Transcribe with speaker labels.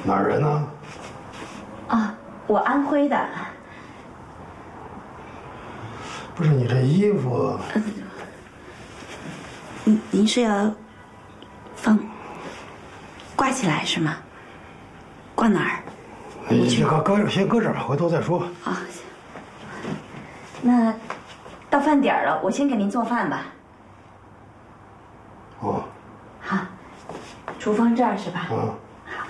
Speaker 1: 哪儿人呢？
Speaker 2: 啊，我安徽的。
Speaker 1: 不是你这衣服，
Speaker 2: 您是要挂起来是吗？挂哪儿？
Speaker 1: 你先搁这儿，回头再说。
Speaker 2: 啊，行。那到饭点了，我先给您做饭吧。
Speaker 1: 哦。
Speaker 2: 好，厨房这儿是吧？
Speaker 1: 啊。